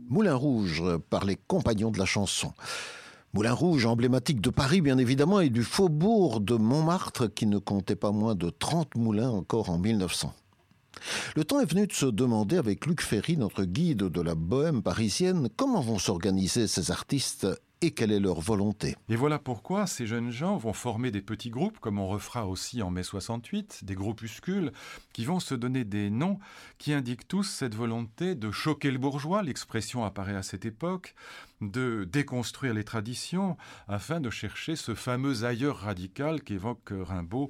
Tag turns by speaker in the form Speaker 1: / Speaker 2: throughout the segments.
Speaker 1: Moulin Rouge par les Compagnons de la Chanson. Moulin Rouge, emblématique de Paris bien évidemment et du faubourg de Montmartre qui ne comptait pas moins de 30 moulins encore en 1900. Le temps est venu de se demander avec Luc Ferry, notre guide de la bohème parisienne, comment vont s'organiser ces artistes et quelle est leur volonté.
Speaker 2: Et voilà pourquoi ces jeunes gens vont former des petits groupes, comme on refera aussi en mai 68, des groupuscules, qui vont se donner des noms qui indiquent tous cette volonté de choquer le bourgeois, l'expression apparaît à cette époque, de déconstruire les traditions, afin de chercher ce fameux ailleurs radical qu'évoque Rimbaud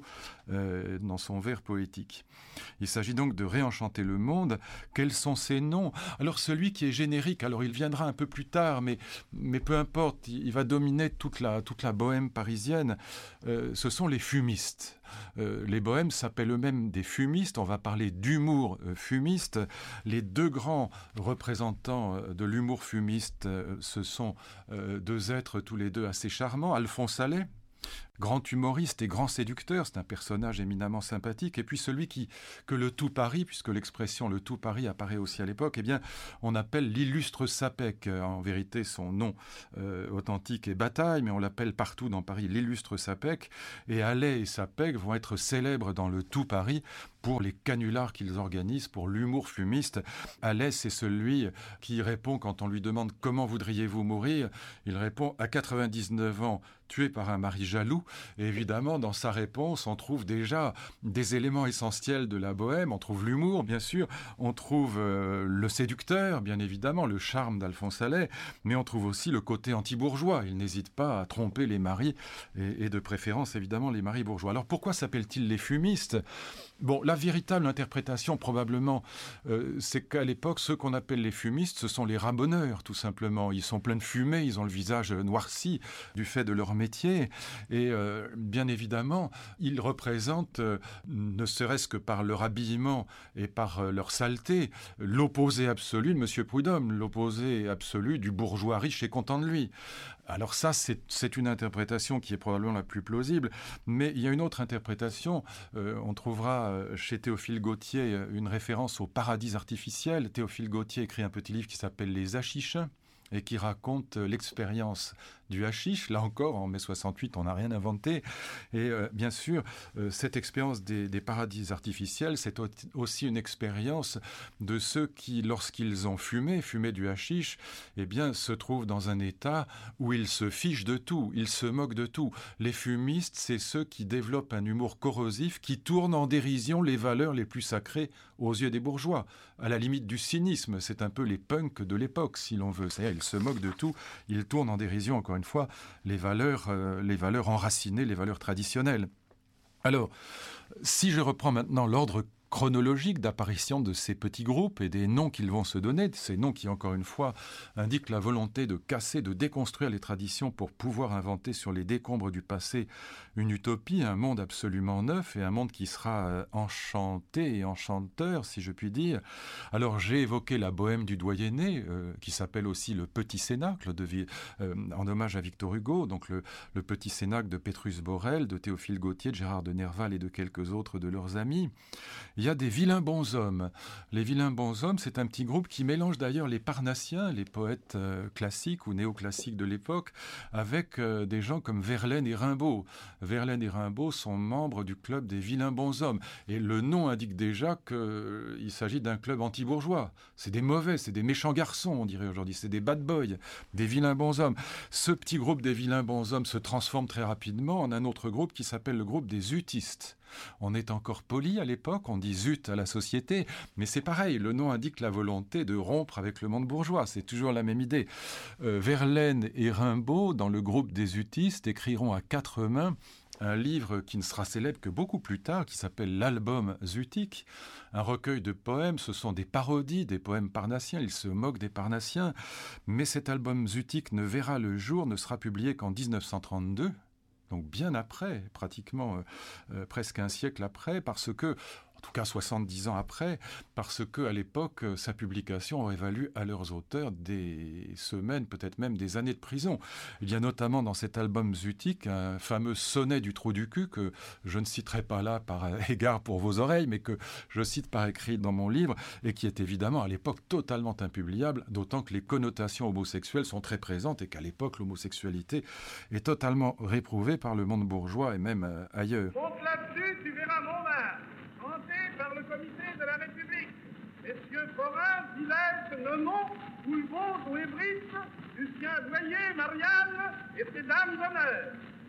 Speaker 2: dans son vers poétique. Il s'agit donc de réenchanter le monde. Quels sont ces noms ? Alors celui qui est générique, alors il viendra un peu plus tard, mais peu importe, il va dominer toute la bohème parisienne. Ce sont les fumistes. Les bohèmes s'appellent eux-mêmes des fumistes. On va parler d'humour fumiste. Les deux grands représentants de l'humour fumiste, ce sont deux êtres tous les deux assez charmants. Alphonse Allais, grand humoriste et grand séducteur, c'est un personnage éminemment sympathique, et puis celui que le tout Paris, puisque l'expression le tout Paris apparaît aussi à l'époque, eh bien, on appelle l'illustre Sapec. En vérité, son nom authentique est Bataille, mais on l'appelle partout dans Paris l'illustre Sapec, et Allais et Sapec vont être célèbres dans le tout Paris pour les canulars qu'ils organisent, pour l'humour fumiste. Allais, c'est celui qui répond quand on lui demande « Comment voudriez-vous mourir ?» Il répond « À 99 ans, tué par un mari jaloux ». Et évidemment, dans sa réponse, on trouve déjà des éléments essentiels de la bohème. On trouve l'humour, bien sûr. On trouve le séducteur, bien évidemment, le charme d'Alphonse Allais. Mais on trouve aussi le côté anti-bourgeois. Il n'hésite pas à tromper les maris, et de préférence, évidemment, les maris bourgeois. Alors, pourquoi s'appellent-ils les fumistes ? Bon, la véritable interprétation, probablement, c'est qu'à l'époque, ceux qu'on appelle les fumistes, ce sont les ramoneurs, tout simplement. Ils sont pleins de fumée, ils ont le visage noirci du fait de leur métier. Et bien évidemment, ils représentent, ne serait-ce que par leur habillement et par leur saleté, l'opposé absolu de M. Prudhomme, l'opposé absolu du bourgeois riche et content de lui. Alors ça, c'est une interprétation qui est probablement la plus plausible, mais il y a une autre interprétation. On trouvera chez Théophile Gautier une référence au paradis artificiel. Théophile Gautier écrit un petit livre qui s'appelle Les Hachiches, et qui raconte l'expérience du hashish. Là encore, en mai 68, on n'a rien inventé. Et bien sûr, cette expérience des paradis artificiels, c'est aussi une expérience de ceux qui, lorsqu'ils ont fumé du hashish, eh bien, se trouvent dans un état où ils se fichent de tout, ils se moquent de tout. Les fumistes, c'est ceux qui développent un humour corrosif, qui tournent en dérision les valeurs les plus sacrées aux yeux des bourgeois. À la limite du cynisme, c'est un peu les punks de l'époque, si l'on veut. C'est-à-dire, ils se moquent de tout, ils tournent en dérision, encore une fois, les valeurs enracinées, les valeurs traditionnelles. Alors, si je reprends maintenant l'ordre chronologique d'apparition de ces petits groupes et des noms qu'ils vont se donner, ces noms qui, encore une fois, indiquent la volonté de casser, de déconstruire les traditions pour pouvoir inventer sur les décombres du passé une utopie, un monde absolument neuf et un monde qui sera enchanté et enchanteur, si je puis dire. Alors, j'ai évoqué la bohème du doyenné, qui s'appelle aussi le Petit Cénacle, en hommage à Victor Hugo, donc le Petit Cénacle de Pétrus Borel, de Théophile Gautier, de Gérard de Nerval et de quelques autres de leurs amis. Il y a des vilains bonshommes. Les vilains bonshommes, c'est un petit groupe qui mélange d'ailleurs les Parnassiens, les poètes classiques ou néoclassiques de l'époque, avec des gens comme Verlaine et Rimbaud. Verlaine et Rimbaud sont membres du club des vilains bonshommes. Et le nom indique déjà qu'il s'agit d'un club anti-bourgeois. C'est des mauvais, c'est des méchants garçons, on dirait aujourd'hui. C'est des bad boys, des vilains bonshommes. Ce petit groupe des vilains bonshommes se transforme très rapidement en un autre groupe qui s'appelle le groupe des utistes. On est encore poli à l'époque, on dit zut à la société, mais c'est pareil, le nom indique la volonté de rompre avec le monde bourgeois, c'est toujours la même idée. Verlaine et Rimbaud, dans le groupe des utistes, écriront à quatre mains un livre qui ne sera célèbre que beaucoup plus tard, qui s'appelle l'Album Zutique, un recueil de poèmes. Ce sont des parodies des poèmes parnassiens, ils se moquent des parnassiens, mais cet album Zutique ne verra le jour, ne sera publié qu'en 1932, donc bien après, pratiquement presque un siècle après, parce que tout cas 70 ans après, parce qu'à l'époque, sa publication aurait valu à leurs auteurs des semaines, peut-être même des années de prison. Il y a notamment dans cet album Zutik un fameux sonnet du trou du cul que je ne citerai pas là par égard pour vos oreilles, mais que je cite par écrit dans mon livre, et qui est évidemment à l'époque totalement impubliable, d'autant que les connotations homosexuelles sont très présentes et qu'à l'époque l'homosexualité est totalement réprouvée par le monde bourgeois et même ailleurs.
Speaker 3: Donc là-dessus, tu verras mon art, hanté par le comité de la République. Messieurs Forain, Villesse, Nenon, Boulbon, Douébris, Lucien Boyer, Marianne et ses dames d'honneur.